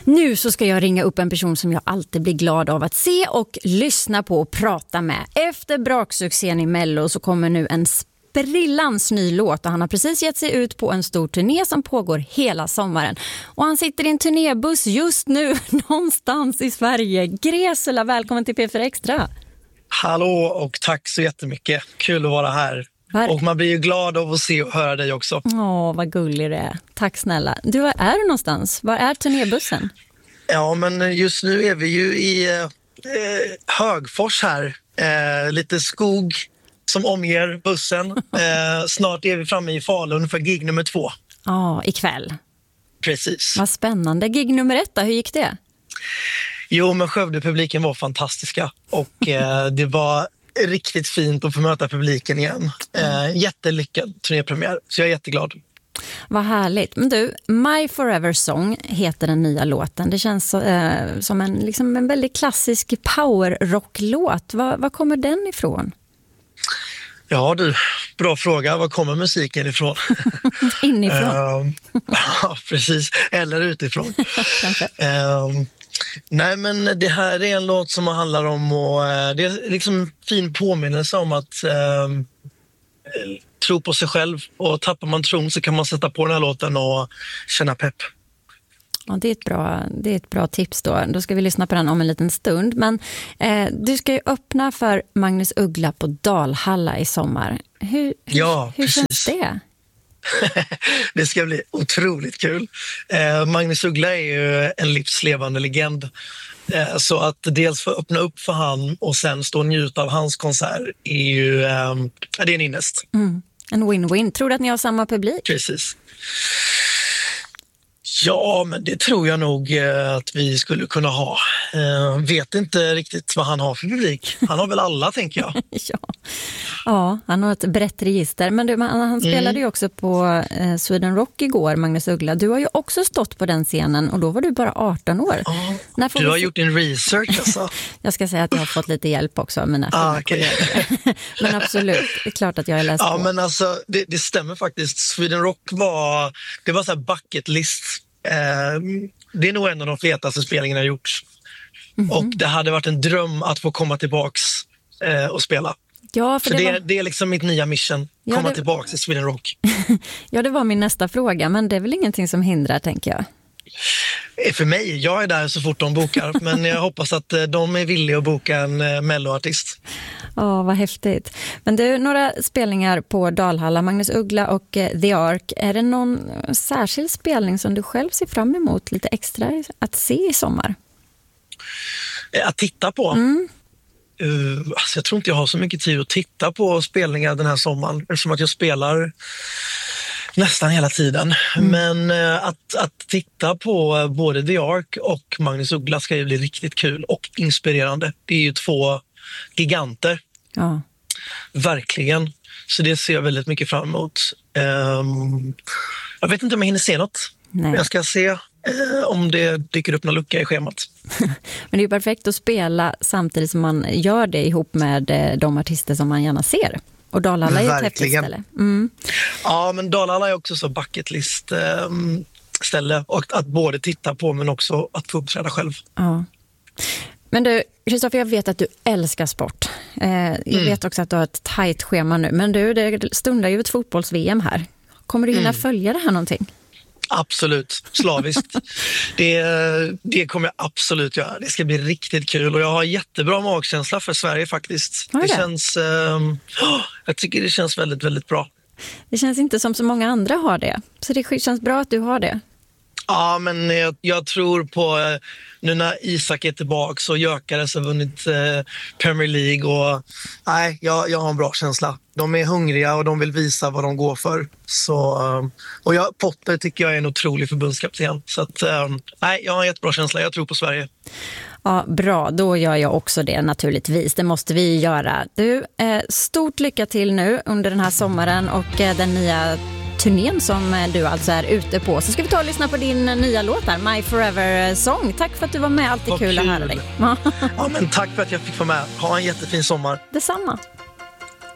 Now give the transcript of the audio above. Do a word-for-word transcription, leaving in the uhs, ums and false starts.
Nu så ska jag ringa upp en person som jag alltid blir glad av att se och lyssna på och prata med. Efter braksuccén i Mello så kommer nu en sprillans ny låt och han har precis gett sig ut på en stor turné som pågår hela sommaren. Och han sitter i en turnébuss just nu någonstans i Sverige. Gresela, välkommen till P fyra Extra. Hallå och tack så jättemycket. Kul att vara här. Var... Och man blir ju glad av att se och höra dig också. Åh, vad gullig det är. Tack snälla. Du, var är du någonstans? Var är turnébussen? Ja, men just nu är vi ju i eh, Högfors här. Eh, lite skog som omger bussen. Eh, snart är vi framme i Falun för gig nummer två. Ja, ikväll. Precis. Vad spännande. Gig nummer ett då, hur gick det? Jo, men Skövde-publiken var fantastiska. Och eh, det var riktigt fint att få möta publiken igen. Eh, jättelyckad turnépremiär, så jag är jätteglad. Vad härligt. Men du, My Forever Song heter den nya låten. Det känns eh, som en, liksom en väldigt klassisk power-rock-låt. Var, var kommer den ifrån? Ja du, bra fråga. Var kommer musiken ifrån? Inifrån. uh, ja, precis. Eller utifrån. Kanske. Uh, nej, men det här är en låt som handlar om och uh, det är liksom en fin påminnelse om att uh, tro på sig själv. Och tappar man tron så kan man sätta på den här låten och känna pepp. Ja, det är ett bra, det är ett bra tips då. Då ska vi lyssna på den om en liten stund. Men eh, du ska ju öppna för Magnus Uggla på Dalhalla i sommar. Hur, hur, ja, hur precis. känns det? Det ska bli otroligt kul. Eh, Magnus Uggla är ju en livslevande legend. Eh, så att dels få öppna upp för han och sen stå och njuta av hans konsert är ju eh, det är en innest. Mm. En win-win. Tror du att ni har samma publik? Precis. Ja, men det tror jag nog eh, att vi skulle kunna ha. Eh, vet inte riktigt vad han har för publik. Han har väl alla, tänker jag. ja. ja, han har ett brett register. Men du, han, han spelade mm. ju också på eh, Sweden Rock igår, Magnus Uggla. Du har ju också stått på den scenen och då var du bara arton år. Ja, När får du har se... gjort din research alltså. Jag ska säga att jag har fått lite hjälp också av mina ah, okay. Men absolut, det är klart att jag har läst ja, på. Men alltså, det, det stämmer faktiskt. Sweden Rock var, det var så här bucket list. Eh, det är nog en av de fetaste spelningarna jag gjort. Mm-hmm. Och det hade varit en dröm att få komma tillbaks eh, och spela. Ja, för så det, det, var... det är liksom mitt nya mission. Ja, komma det... tillbaks till Sweden Rock. Ja, det var min nästa fråga. Men det är väl ingenting som hindrar, tänker jag. För mig, jag är där så fort de bokar. Men jag hoppas att de är villiga att boka en Mello-artist. Ja, oh, vad häftigt. Men det är några spelningar på Dalhalla, Magnus Uggla och eh, The Ark. Är det någon särskild spelning som du själv ser fram emot lite extra att se i sommar? Att titta på? Mm. Uh, alltså jag tror inte jag har så mycket tid att titta på spelningar den här sommaren. Eftersom att jag spelar nästan hela tiden. Mm. Men uh, att, att titta på uh, både The Ark och Magnus Uggla ska ju bli riktigt kul och inspirerande. Det är ju två giganter. Ja. Verkligen. Så det ser jag väldigt mycket fram emot. Um, jag vet inte om jag hinner se något. Nej. Jag ska se uh, om det dyker upp någon lucka i schemat. Men det är ju perfekt att spela samtidigt som man gör det ihop med de artister som man gärna ser. Och Dalhalla är ett häftigt ställe. Mm. Ja, men Dalhalla är också så bucket list um, ställe. Och att både titta på men också att få uppträda själv. Ja. Men du, Kristoffer, jag vet att du älskar sport. Eh, jag mm. vet också att du har ett tajt schema nu. Men du, det stundar ju ett fotbolls-V M här. Kommer du hinna mm. följa det här någonting? Absolut, slaviskt. det, det kommer jag absolut göra. Det ska bli riktigt kul och jag har jättebra magkänsla för Sverige faktiskt. Det, det känns, um, oh, jag tycker det känns väldigt, väldigt bra. Det känns inte som så många andra har det. Så det känns bra att du har det. Ja, men jag, jag tror på eh, nu när Isak är tillbaka och Gyökeres har vunnit eh, Premier League och nej, jag, jag har en bra känsla. De är hungriga och de vill visa vad de går för. Så, eh, och jag, Potter tycker jag är en otrolig förbundskapten. Så att, eh, nej, jag har en jättebra känsla. Jag tror på Sverige. Ja, bra. Då gör jag också det naturligtvis. Det måste vi göra. Du, eh, stort lycka till nu under den här sommaren och eh, den nya turnén som du alltså är ute på. Så ska vi ta och lyssna på din nya låt här, My Forever Song. Tack för att du var med. Alltid kul, kul att höra dig. Ja, men tack för att jag fick vara med. Ha en jättefin sommar. Detsamma.